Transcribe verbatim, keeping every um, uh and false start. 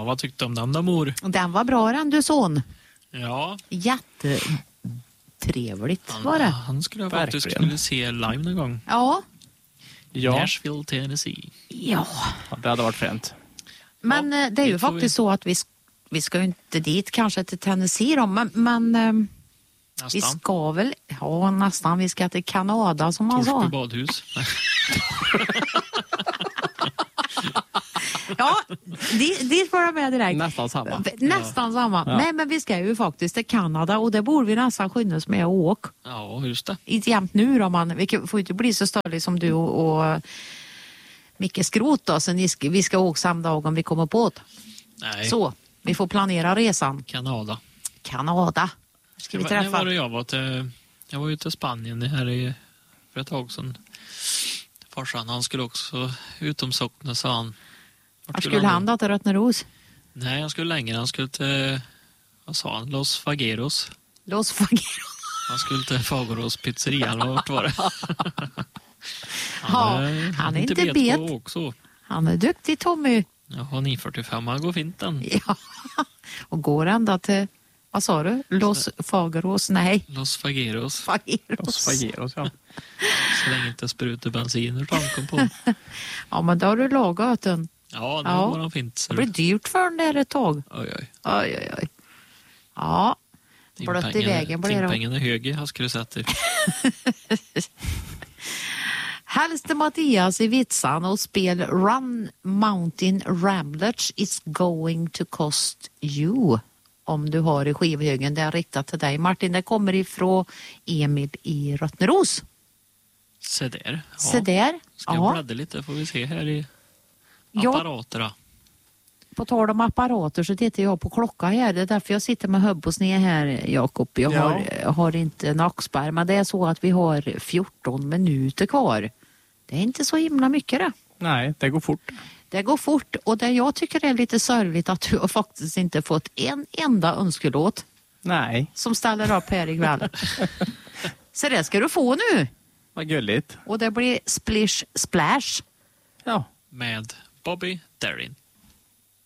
vad tyckte du om den där, mor? Den var bra, den du son. Ja. Jättetrevligt Han, var det. han skulle jag faktiskt Verkligen. skulle se live någon gång. Ja. Ja, Nashville, Tennessee. Ja. ja, det hade varit fränt. Men Ja, eh, det är ju dit får faktiskt vi. så att vi, sk- vi ska ju inte dit kanske till Tennessee då, men, men eh, vi Nästan. ska väl, ja nästan, vi ska till Kanada som man Torsby sa. badhus. Ja, dit, dit får jag med direkt. Nästan samma. Nästan samma. Ja. Nej, men vi ska ju faktiskt till Kanada och det borde vi nästan skyndas med att åka. Ja, just det. Inte jämt nu då, man. Vi kan- får inte bli så störlig som du och, och Micke Skrot då, så ni ska, vi ska åka samma dag om vi kommer på det. Nej, Så, vi får planera resan. Kanada. Kanada. Ska vi Det var- det träffa? var det jag var till, jag var ju till Spanien här i, för ett tag sedan. Farsan, han skulle också utomsockna, sa han. Vart Var skulle han då till Rötneros? Nej, han skulle längre. Han skulle till, vad sa han, Los Fageros. Los Fageros. Han skulle till Fageros pizzeria, eller vart var det? Ja, är- han är inte bet bet. på också. Han är duktig, Tommy. Jaha, nio fyrtiofem, han går fint den. Ja. Och går ända till, vad sa du? Los Fageros? Nej, Los Fageros. Fageros. Fageros, ja. Så länge inte sprutar bensin ur tanken på. Ja, men då har du lagat den. Ja, nu Ja. går han fint. Så Det blir dyrt för den där ett tag. oj, oj. Oj, oj, oj. Ja, blött i vägen blir det. Timpengen är hög, jag skulle säga till. Hälste Mattias i Vitsan och spel Run Mountain Ramblers is going to cost you. Om du har i skivhögen, det är riktat till dig. Martin, det kommer ifrån Emil i Rötneros. Se där. Ja. Så där. Ska jag Ja. bladda lite, får vi se här i Ja. apparaterna. På tal om apparater så tittar jag på klockan här. Det är därför jag sitter med hubbos ner här, Jakob. Jag, Ja. har, jag har inte nackspärr, men det är så att vi har fjorton minuter kvar. Det är inte så himla mycket det. Nej, det går fort. Det går fort och det jag tycker är lite sorgligt att du har faktiskt inte fått en enda önskelåt Nej, som ställer upp här ikväll. Så det ska du få nu. vad gulligt. Och det blir Splish Splash. Ja. Med Bobby Darin.